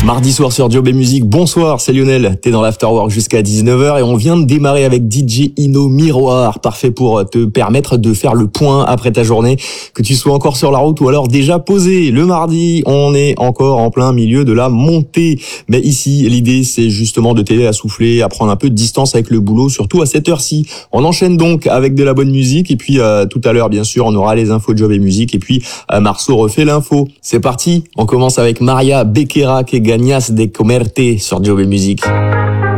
Mardi soir sur Job et Musique, bonsoir, c'est Lionel, t'es dans l'Afterwork jusqu'à 19h et on vient de démarrer avec DJ Ino Miroir, parfait pour te permettre de faire le point après ta journée, que tu sois encore sur la route ou alors déjà posé. Le mardi, on est encore en plein milieu de la montée, mais ici, l'idée c'est justement de t'aider à souffler, à prendre un peu de distance avec le boulot, surtout à cette heure-ci. On enchaîne donc avec de la bonne musique et puis tout à l'heure, bien sûr, on aura les infos Job et Musique et puis Marceau refait l'info. C'est parti, on commence avec Maria Becerra que Ganas de Comerte sur Job et Musique.